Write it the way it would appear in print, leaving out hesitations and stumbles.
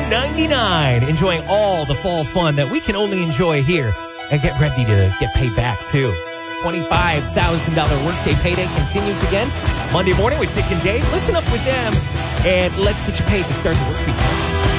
$2.99. Enjoying all the fall fun that we can only enjoy here. And get ready to get paid back, too. $25,000 workday payday continues again Monday morning with Dick and Dave. Listen up with them, and let's get you paid to start the work week.